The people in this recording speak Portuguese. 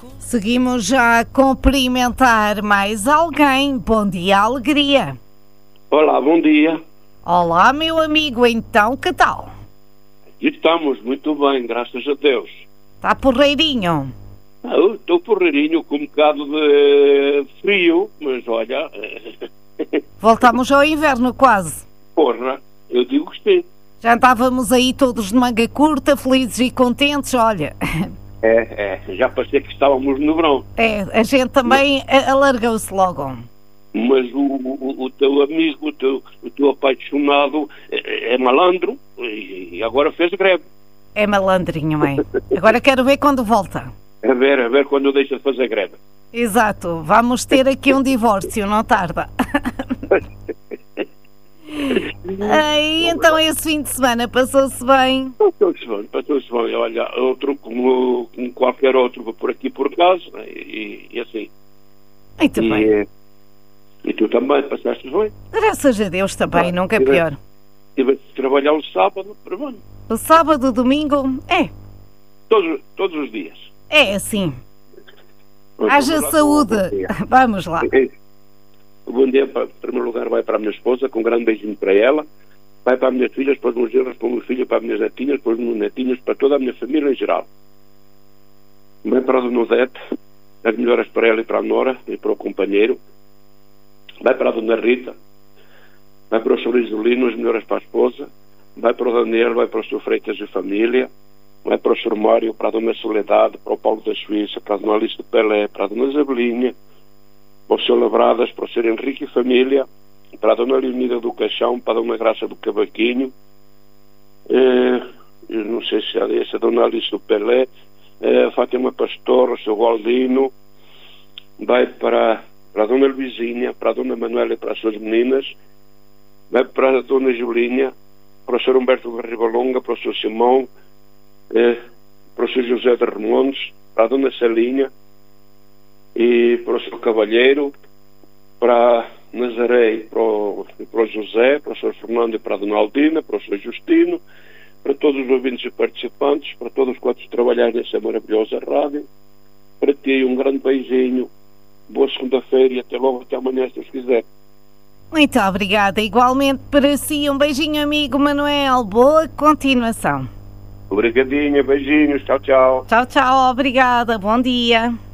Seguimos já a cumprimentar mais alguém. Bom dia, alegria. Olá, bom dia. Olá, meu amigo, então, que tal? Estamos muito bem, graças a Deus. Está porreirinho? Eu estou porreirinho com um bocado de frio, mas olha... Voltamos ao inverno quase. Porra, eu digo que sim. Já estávamos aí todos de manga curta, felizes e contentes, olha. Já parecia que estávamos no verão. A gente também alargou-se logo. Mas o teu amigo, o teu apaixonado é malandro e agora fez greve. É malandrinho, mãe. Agora quero ver quando volta. A ver quando deixa de fazer greve. Exato, vamos ter aqui um divórcio, não tarda. Então esse fim de semana passou-se bem? Passou-se bem. Olha, outro como qualquer outro por aqui por casa e assim. Muito bem. E tu também passaste bem? Graças a Deus também, nunca é pior. Tive de trabalhar o sábado, pero bom. O sábado, o domingo, Todos os dias. É assim. Haja saúde. Vamos lá. Bom dia, em primeiro lugar, vai para a minha esposa, com um grande beijinho para ela. Vai para as minhas filhas, para os meus genros, para os meus filhos, para as minhas netinhas, para os meus netinhos, para toda a minha família em geral. Vai para a Dona Odete, as melhoras para ela e para a Nora e para o companheiro. Vai para a Dona Rita. Vai para o Sr. Isolino, as melhoras para a esposa. Vai para o Daniel, vai para o Sr. Freitas e família. Vai para o Sr. Mário, para a Dona Soledade, para o Paulo da Suíça, para a Dona Alice de Pelé, para a Dona Isabelinha, para o Sr. Labradas, para o Sr. Henrique e família, para a Dona Leonida do Caixão, para a Dona Graça do Cavaquinho, eu não sei se é essa, a Dona Alice do Pelé, a Fátima Pastor, o Sr. Waldino, vai para a Dona Luizinha, para a Dona Manuela e para as suas meninas, vai para a Dona Julinha, para o Sr. Humberto de Ribalonga, para o Sr. Simão, para o Sr. José de Remontes, para a Dona Celinha e para o Sr. Cavalheiro, para Nazaré, para o José, para o Sr. Fernando e para a Dona Aldina, para o Sr. Justino, para todos os ouvintes e participantes, para todos quantos trabalharem nessa maravilhosa rádio. Para ti um grande beijinho, boa segunda-feira e até logo, até amanhã, se Deus quiser. Muito obrigada, igualmente para si, um beijinho amigo Manuel, boa continuação. Obrigadinho, beijinhos, tchau, tchau. Tchau, tchau, obrigada, bom dia.